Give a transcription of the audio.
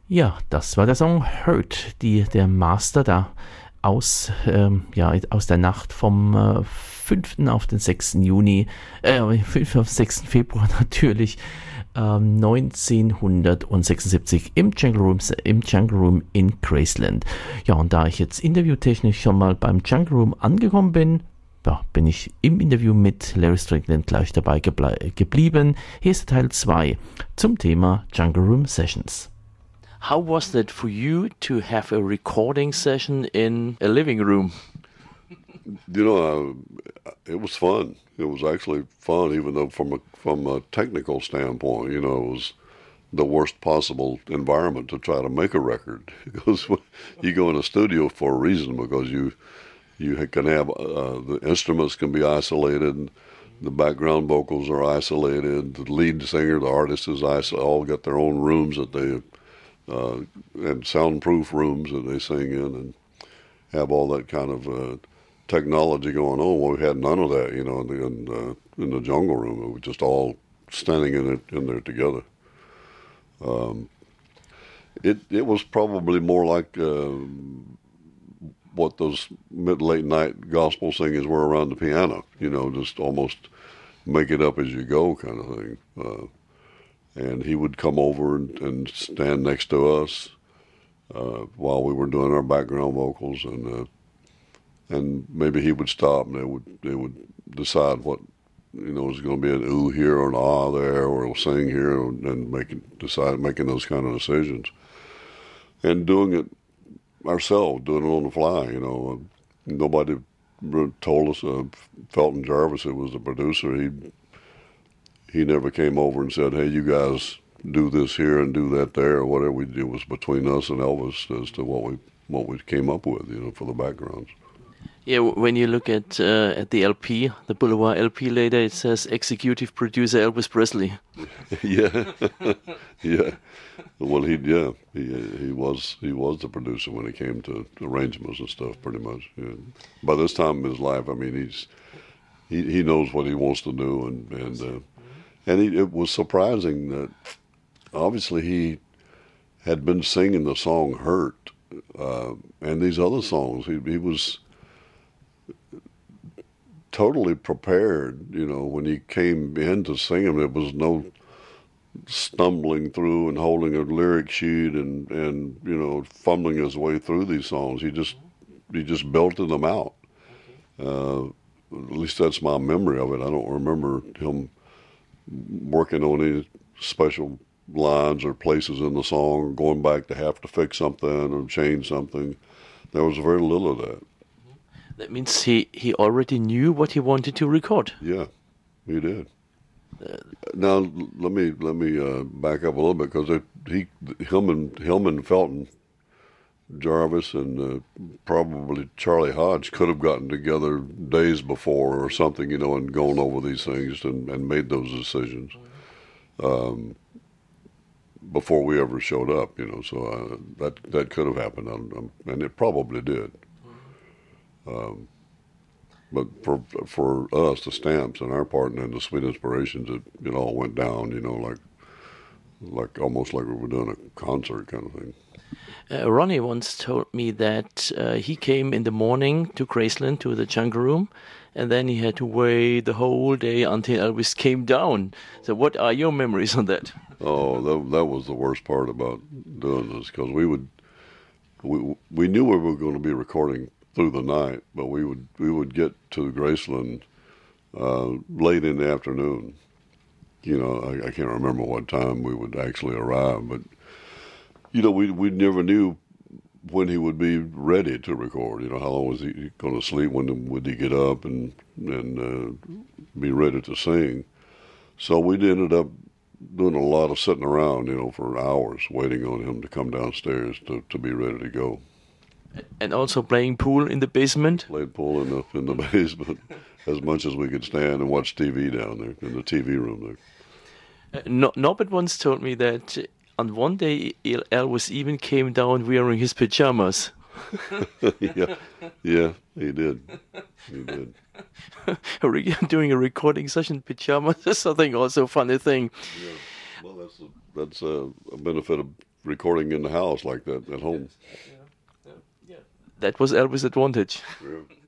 Ja, das war der Song Hurt, der Master da aus der Nacht vom 5. auf den 6. Juni, 5. auf 6. Februar natürlich, 1976 im Jungle Room in Graceland. Ja, und da ich jetzt interviewtechnisch schon mal beim Jungle Room angekommen bin, ja, bin ich im Interview mit Larry Strickland gleich dabei geblieben. Hier ist Teil 2 zum Thema Jungle Room Sessions. How was that for you to have a recording session in a living room? It was fun. It was actually fun, even though from a technical standpoint, it was the worst possible environment to try to make a record. Because you go in a studio for a reason, because you can have the instruments can be isolated, the background vocals are isolated, the lead singer, the artist is isolated, all got their own rooms that they and soundproof rooms that they sing in, and have all that kind of technology going on. Well, we had none of that, in the Jungle Room. We were just all standing in there together. It was probably more like what those mid-late night gospel singers were around the piano. Just almost make it up as you go kind of thing. And he would come over and stand next to us while we were doing our background vocals, and maybe he would stop, and they would decide what was going to be an ooh here or an ah there, or he'll sing here, and making those kind of decisions, and doing it ourselves, doing it on the fly. Nobody told us. Felton Jarvis, who was the producer, he never came over and said, hey, you guys do this here and do that there, or whatever we do. Was between us and Elvis as to what we came up with, for the backgrounds. Yeah, when you look at the LP, the Boulevard LP later, it says executive producer Elvis Presley. Yeah, yeah. Well, he was the producer when it came to arrangements and stuff, pretty much. Yeah. By this time in his life, I mean, he knows what he wants to do, and it was surprising that obviously he had been singing the song Hurt and these other songs. He was totally prepared, when he came in to sing them. There was no stumbling through and holding a lyric sheet and fumbling his way through these songs. He just belted them out. At least that's my memory of it. I don't remember him working on any special lines or places in the song, going back to have to fix something or change something. There was very little of that. That means he already knew what he wanted to record. Yeah, he did. Now let me back up a little bit, because him and Felton Jarvis and probably Charlie Hodge could have gotten together days before or something, and gone over these things and made those decisions before we ever showed up, So that could have happened, and it probably did. But for us, the Stamps and our part, and the Sweet Inspirations, it all went down, like almost like we were doing a concert kind of thing. Ronnie once told me that he came in the morning to Graceland, to the Jungle Room, and then he had to wait the whole day until Elvis came down. So what are your memories on that? Oh, that was the worst part about doing this, because we knew we were going to be recording through the night, but we would get to Graceland late in the afternoon. I can't remember what time we would actually arrive, but we never knew when he would be ready to record. How long was he going to sleep? When would he get up and be ready to sing? So we ended up doing a lot of sitting around, for hours, waiting on him to come downstairs to be ready to go. And also playing pool in the basement? Played pool in the basement as much as we could stand, and watch TV down there, in the TV room there. Norbert once told me that on one day Elvis even came down wearing his pajamas. Yeah, he did. Doing a recording session in pajamas is something also funny thing. Yeah. Well, that's a benefit of recording in the house like that at home. That was Elvis' advantage. Yeah.